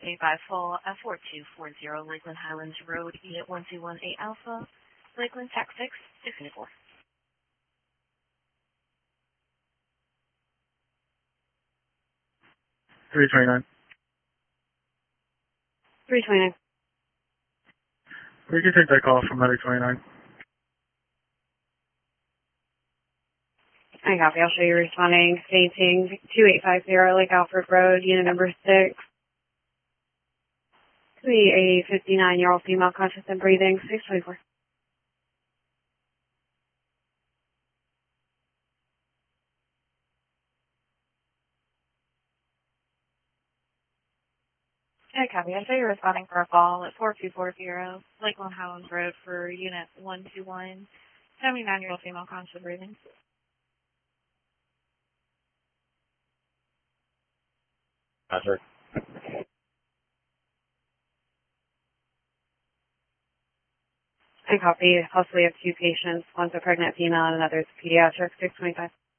by full at 4240 Lakeland Highlands Road, Unit 1218 Alpha, Lakeland Tax 624. $329. 329. We can take that call from Medic 29. I copy. I'll show you responding. Stating 2850 Lake Alfred Road, unit number 6. To be a 59-year-old female conscious and breathing, 624. I copy. I'll show you responding for a call at 4240 Lakeland Highlands Road for Unit 121, 79-year-old female conscious and breathing. Patrick. I copy. Also, we have 2 patients. One's a pregnant female and another is a pediatric, 625.